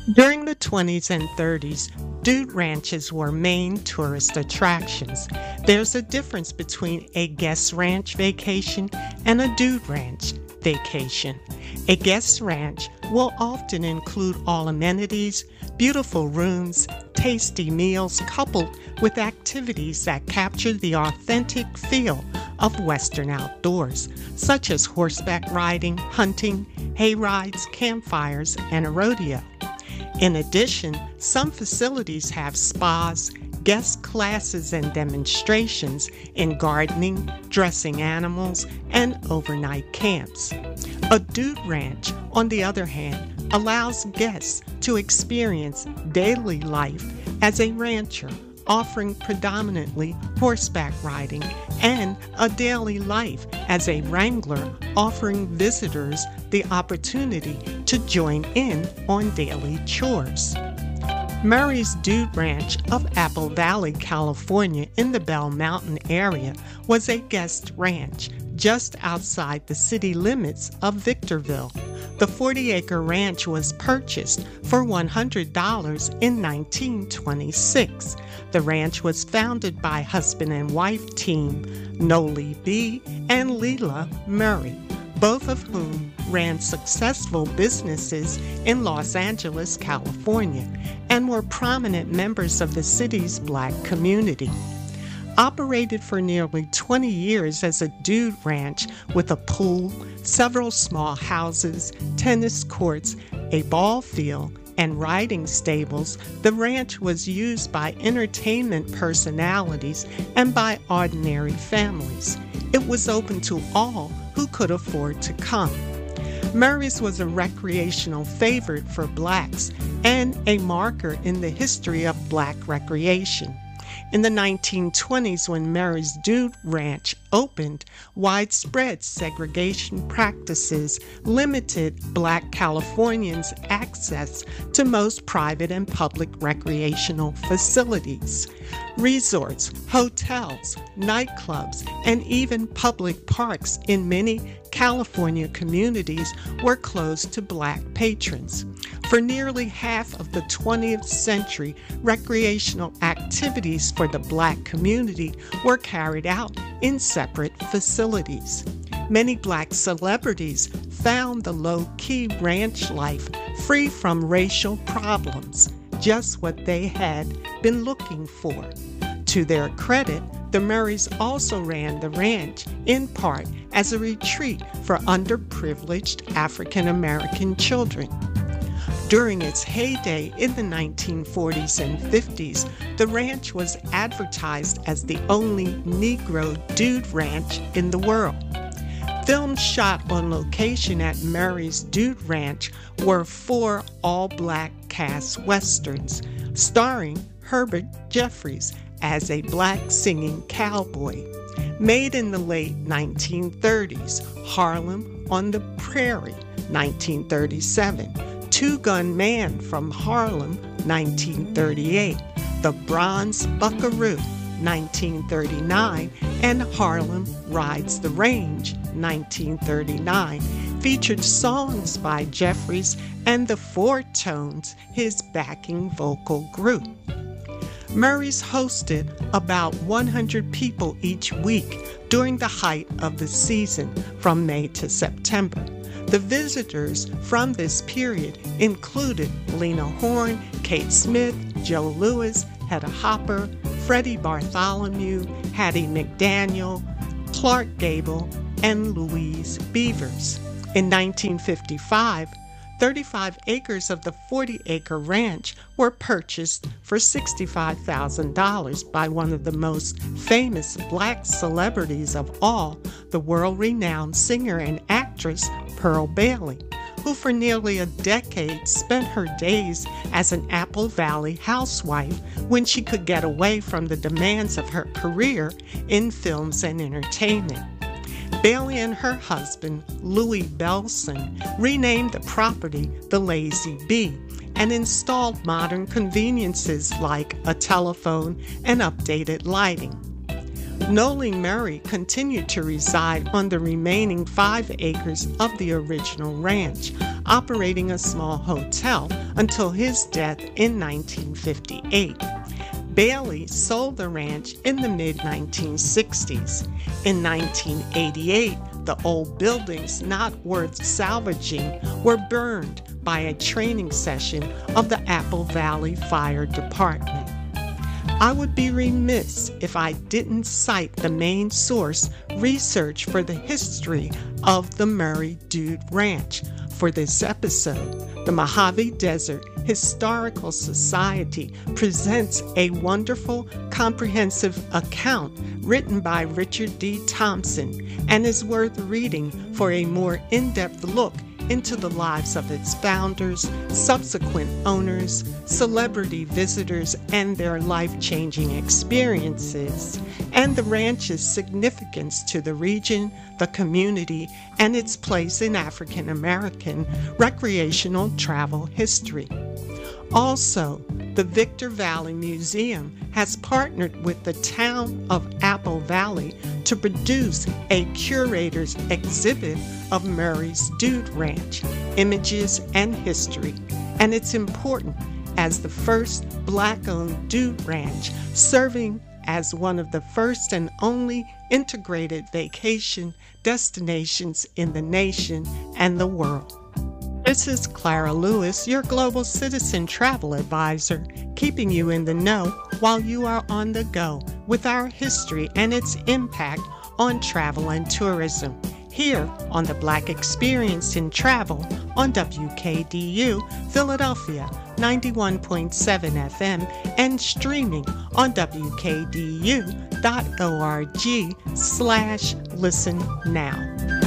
During the 20s and 30s, dude ranches were main tourist attractions. There's a difference between a guest ranch vacation and a dude ranch vacation. A guest ranch will often include all amenities, beautiful rooms, tasty meals, coupled with activities that capture the authentic feel of Western outdoors, such as horseback riding, hunting, hay rides, campfires, and a rodeo. In addition, some facilities have spas, guest classes and demonstrations in gardening, dressing animals, and overnight camps. A dude ranch, on the other hand, allows guests to experience daily life as a rancher, offering predominantly horseback riding, and a daily life as a wrangler, offering visitors the opportunity to join in on daily chores. Murray's Dude Ranch of Apple Valley, California, in the Bell Mountain area, was a guest ranch just outside the city limits of Victorville. The 40-acre ranch was purchased for $100 in 1926. The ranch was founded by husband and wife team Noli B. and Leela Murray, both of whom ran successful businesses in Los Angeles, California, and were prominent members of the city's Black community. Operated for nearly 20 years as a dude ranch with a pool, several small houses, tennis courts, a ball field, and riding stables, the ranch was used by entertainment personalities and by ordinary families. It was open to all who could afford to come. Murray's was a recreational favorite for Blacks and a marker in the history of Black recreation. In the 1920s, when Murray's Dude Ranch opened, widespread segregation practices limited Black Californians' access to most private and public recreational facilities. Resorts, hotels, nightclubs, and even public parks in many California communities were closed to Black patrons. For nearly half of the 20th century, recreational activities for the Black community were carried out in separate facilities. Many Black celebrities found the low-key ranch life free from racial problems, just what they had been looking for. To their credit, the Murrays also ran the ranch in part as a retreat for underprivileged African American children. During its heyday in the 1940s and 50s, the ranch was advertised as the only Negro dude ranch in the world. Films shot on location at Murray's Dude Ranch were 4 all-Black cast westerns, starring Herbert Jeffries as a Black singing cowboy. Made in the late 1930s, Harlem on the Prairie, 1937, Two-Gun Man from Harlem, 1938, The Bronze Buckaroo, 1939, and Harlem Rides the Range, 1939, featured songs by Jeffries and the Four Tones, his backing vocal group. Murray's hosted about 100 people each week during the height of the season from May to September. The visitors from this period included Lena Horne, Kate Smith, Joe Louis, Hedda Hopper, Freddie Bartholomew, Hattie McDaniel, Clark Gable, and Louise Beavers. In 1955, 35 acres of the 40-acre ranch were purchased for $65,000 by one of the most famous Black celebrities of all, the world-renowned singer and actress Pearl Bailey, who for nearly a decade spent her days as an Apple Valley housewife when she could get away from the demands of her career in films and entertainment. Bailey and her husband, Louis Belson, renamed the property the Lazy Bee and installed modern conveniences like a telephone and updated lighting. Noli Murray continued to reside on the remaining 5 acres of the original ranch, operating a small hotel until his death in 1958. Bailey sold the ranch in the mid-1960s. In 1988, the old buildings not worth salvaging were burned by a training session of the Apple Valley Fire Department. I would be remiss if I didn't cite the main source, Research for the History of the Murray Dude Ranch, for this episode. The Mojave Desert Historical Society presents a wonderful, comprehensive account written by Richard D. Thompson and is worth reading for a more in-depth look into the lives of its founders, subsequent owners, celebrity visitors, and their life-changing experiences, and the ranch's significance to the region, the community, and its place in African American recreational travel history. Also, the Victor Valley Museum has partnered with the town of Apple Valley to produce a curator's exhibit of Murray's Dude Ranch, images and history, and it's important as the first Black-owned dude ranch, serving as one of the first and only integrated vacation destinations in the nation and the world. This is Clara Lewis, your Global Citizen Travel Advisor, keeping you in the know while you are on the go with our history and its impact on travel and tourism. Here on the Black Experience in Travel on WKDU Philadelphia 91.7 FM and streaming on WKDU.org/listen now.